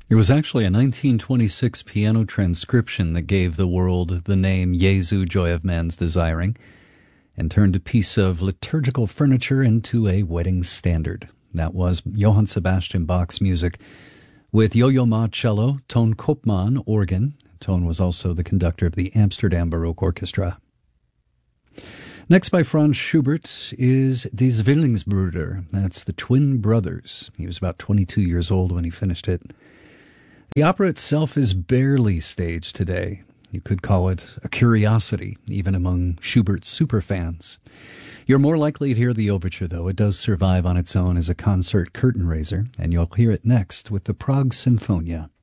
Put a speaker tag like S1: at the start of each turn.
S1: It was actually a 1926 piano transcription that gave the world the name Jesu, Joy of Man's Desiring, and turned a piece of liturgical furniture into a wedding standard. That was Johann Sebastian Bach's music, with Yo-Yo Ma cello, Toon Koopman organ. Toon was also the conductor of the Amsterdam Baroque Orchestra. Next by Franz Schubert is Die Zwillingsbrüder. That's the Twin Brothers. He was about 22 years old when he finished it. The opera itself is barely staged today. You could call it a curiosity, even among Schubert's superfans. You're more likely to hear the overture, though. It does survive on its own as a concert curtain raiser, and you'll hear it next with the Prague Symphonia.